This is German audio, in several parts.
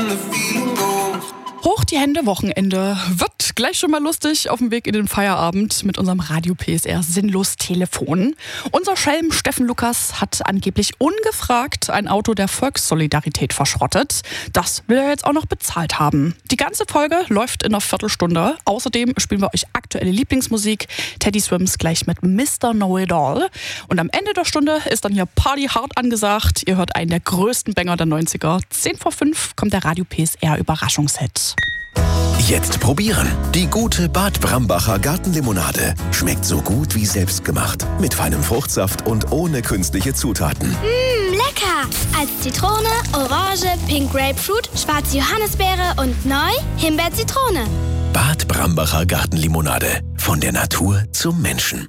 Hoch die Hände, Wochenende. Wird gleich schon mal lustig auf dem Weg in den Feierabend mit unserem Radio PSR Sinnlos Telefon. Unser Schelm Steffen Lukas hat angeblich ungefragt ein Auto der Volkssolidarität verschrottet. Das will er jetzt auch noch bezahlt haben. Die ganze Folge läuft in einer Viertelstunde. Außerdem spielen wir euch aktuelle Lieblingsmusik. Teddy Swims gleich mit Mr. Know-It-All. Und am Ende der Stunde ist dann hier Party hart angesagt. Ihr hört einen der größten Banger der 90er. 10:05 kommt der Radio PSR Überraschungshit. Jetzt probieren. Die gute Bad Brambacher Gartenlimonade. Schmeckt so gut wie selbstgemacht. Mit feinem Fruchtsaft und ohne künstliche Zutaten. Lecker! Als Zitrone, Orange, Pink Grapefruit, schwarze Johannisbeere und neu Himbeer-Zitrone. Bad Brambacher Gartenlimonade. Von der Natur zum Menschen.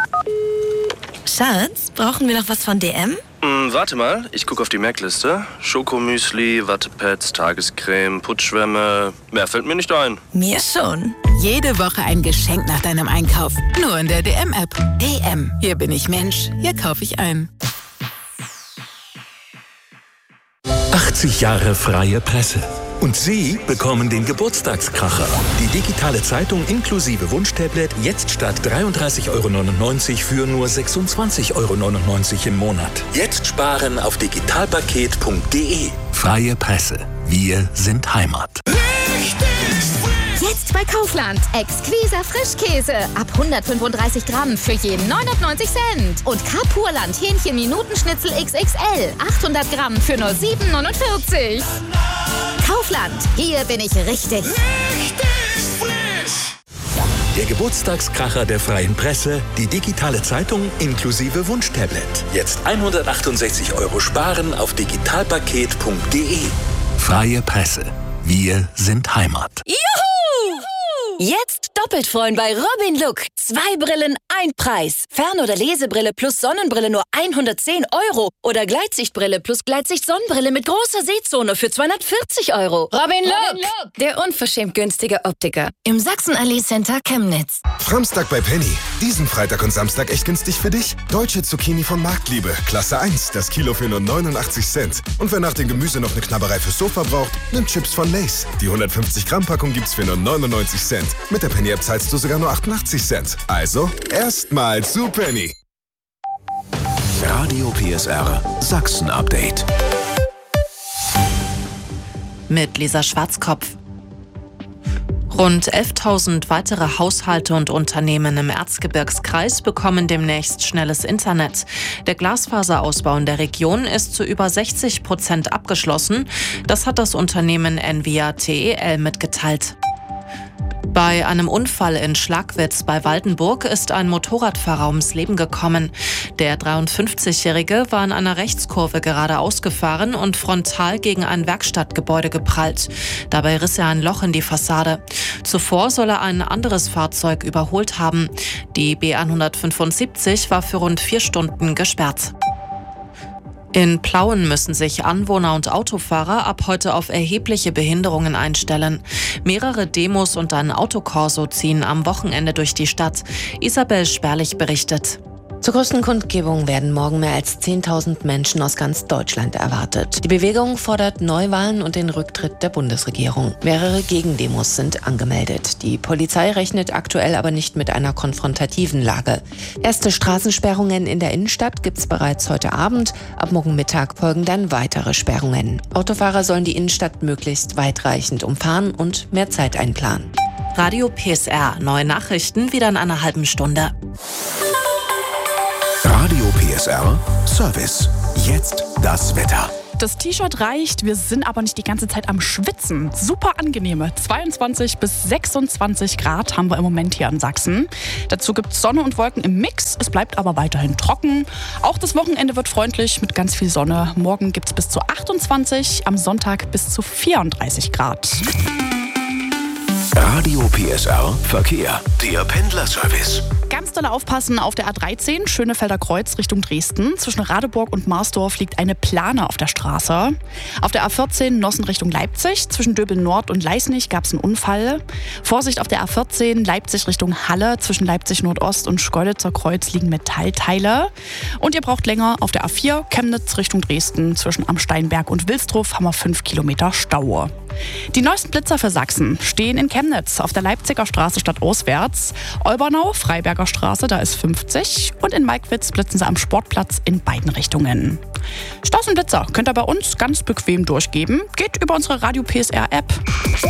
Schatz, brauchen wir noch was von DM? Warte mal, ich gucke auf die Merkliste. Schokomüsli, Wattepads, Tagescreme, Putzschwämme. Mehr fällt mir nicht ein. Mir schon. Jede Woche ein Geschenk nach deinem Einkauf. Nur in der DM-App. DM. Hier bin ich Mensch. Hier kaufe ich ein. 80 Jahre freie Presse. Und Sie bekommen den Geburtstagskracher. Die digitale Zeitung inklusive Wunschtablet jetzt statt 33,99 € für nur 26,99 € im Monat. Jetzt sparen auf digitalpaket.de. Freie Presse. Wir sind Heimat. Jetzt bei Kaufland. Exquiser Frischkäse. Ab 135 Gramm für jeden 99 Cent. Und Kapurland Hähnchen-Minutenschnitzel XXL. 800 Gramm für nur 7,49 €. Kaufland. Hier bin ich richtig. Der Geburtstagskracher der freien Presse, die digitale Zeitung inklusive Wunschtablet. Jetzt 168 € sparen auf digitalpaket.de. Freie Presse. Wir sind Heimat. Juhu! Jetzt doppelt freuen bei Robin Look. 2 Brillen, 1 Preis. Fern- oder Lesebrille plus Sonnenbrille nur 110 €. Oder Gleitsichtbrille plus Gleitsicht-Sonnenbrille mit großer Sehzone für 240 €. Robin Look, der unverschämt günstige Optiker. Im Sachsenallee Center Chemnitz. Samstag bei Penny. Diesen Freitag und Samstag echt günstig für dich. Deutsche Zucchini von Marktliebe. Klasse 1, das Kilo für nur 89 Cent. Und wer nach dem Gemüse noch eine Knabberei fürs Sofa braucht, nimmt Chips von Lay's. Die 150 Gramm Packung gibt's für nur 99 Cent. Mit der Penny-App zahlst du sogar nur 88 Cent. Also, erstmal zu Penny. Radio PSR Sachsen-Update. Mit Lisa Schwarzkopf. Rund 11.000 weitere Haushalte und Unternehmen im Erzgebirgskreis bekommen demnächst schnelles Internet. Der Glasfaserausbau in der Region ist zu über 60% abgeschlossen. Das hat das Unternehmen Envia TEL mitgeteilt. Bei einem Unfall in Schlagwitz bei Waldenburg ist ein Motorradfahrer ums Leben gekommen. Der 53-Jährige war in einer Rechtskurve geradeaus gefahren und frontal gegen ein Werkstattgebäude geprallt. Dabei riss er ein Loch in die Fassade. Zuvor soll er ein anderes Fahrzeug überholt haben. Die B175 war für rund 4 Stunden gesperrt. In Plauen müssen sich Anwohner und Autofahrer ab heute auf erhebliche Behinderungen einstellen. Mehrere Demos und ein Autokorso ziehen am Wochenende durch die Stadt. Isabel Sperlich berichtet. Zur größten Kundgebung werden morgen mehr als 10.000 Menschen aus ganz Deutschland erwartet. Die Bewegung fordert Neuwahlen und den Rücktritt der Bundesregierung. Mehrere Gegendemos sind angemeldet. Die Polizei rechnet aktuell aber nicht mit einer konfrontativen Lage. Erste Straßensperrungen in der Innenstadt gibt's bereits heute Abend. Ab morgen Mittag folgen dann weitere Sperrungen. Autofahrer sollen die Innenstadt möglichst weitreichend umfahren und mehr Zeit einplanen. Radio PSR. Neue Nachrichten wieder in einer halben Stunde. Radio PSR Service. Jetzt das Wetter. Das T-Shirt reicht, wir sind aber nicht die ganze Zeit am Schwitzen. Super angenehme 22 bis 26 Grad haben wir im Moment hier in Sachsen. Dazu gibt es Sonne und Wolken im Mix, es bleibt aber weiterhin trocken. Auch das Wochenende wird freundlich mit ganz viel Sonne. Morgen gibt es bis zu 28, am Sonntag bis zu 34 Grad. Radio PSR Verkehr. Der Pendlerservice. Ganz doll aufpassen auf der A13, Schönefelder Kreuz Richtung Dresden. Zwischen Radeburg und Marsdorf liegt eine Plane auf der Straße. Auf der A14 Nossen Richtung Leipzig. Zwischen Döbel Nord und Leisnig gab es einen Unfall. Vorsicht auf der A14 Leipzig Richtung Halle. Zwischen Leipzig Nordost und Schkeuditzer Kreuz liegen Metallteile. Und ihr braucht länger auf der A4 Chemnitz Richtung Dresden. Zwischen Am Steinberg und Wilsdruf haben wir 5 Kilometer Stau. Die neuesten Blitzer für Sachsen stehen in Chemnitz auf der Leipziger Straße stadtauswärts. Olbernau, Freiberger Straße, da ist 50. Und in Malkwitz blitzen sie am Sportplatz in beiden Richtungen. Staus und Blitzer könnt ihr bei uns ganz bequem durchgeben. Geht über unsere Radio PSR App.